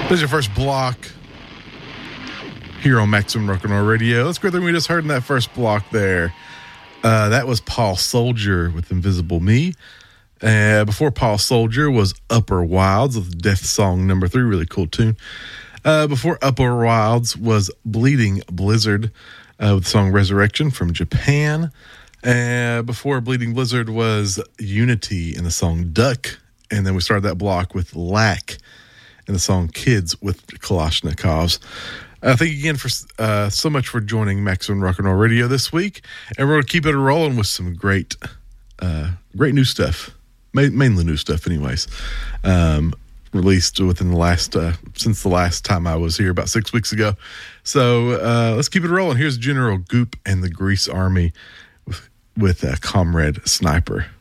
There's your first block here on Maximum Rock and Roll Radio. Let's go through what we just heard in that first block there. That was Paul Soldier with Invisible Me. Before Paul Soldier was Upper Wilds with Death Song number 3. Really cool tune. Before Upper Wilds was Bleeding Blizzard with the song Resurrection from Japan. Before Bleeding Blizzard was Unity in the song Duck. And then we started that block with Lack and the song Kids with Kalashnikovs. Thank you again for so much for joining Maximum Rock and Roll Radio this week. And we're going to keep it rolling with some great new stuff. Mainly new stuff anyways. Released within the last, since the last time I was here about 6 weeks ago. So let's keep it rolling. Here's General Goop and the Grease Army with Comrade Sniper.